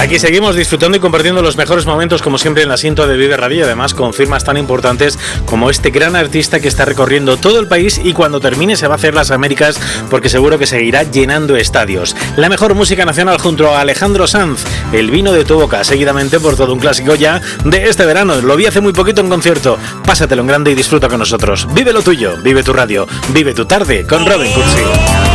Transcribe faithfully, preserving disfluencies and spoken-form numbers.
Aquí seguimos disfrutando y compartiendo los mejores momentos, como siempre, en la cinta de Vive Radio, y además con firmas tan importantes como este gran artista que está recorriendo todo el país y cuando termine se va a hacer las Américas, porque seguro que seguirá llenando estadios. La mejor música nacional junto a Alejandro Sanz, El vino de tu boca, seguidamente por todo un clásico ya de este verano. Lo vi hace muy poquito en concierto. Pásatelo en grande y disfruta con nosotros. Vive lo tuyo, vive tu radio, vive tu tarde con Robin Cursi.